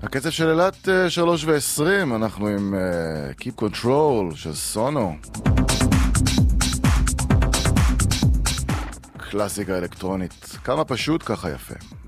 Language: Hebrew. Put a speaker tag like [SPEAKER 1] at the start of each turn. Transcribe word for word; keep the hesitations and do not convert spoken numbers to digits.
[SPEAKER 1] הקצב של אלת שלוש ועשרים, אנחנו עם uh, Keep Control של סונו. קלאסיקה אלקטרונית, כמה פשוט ככה יפה.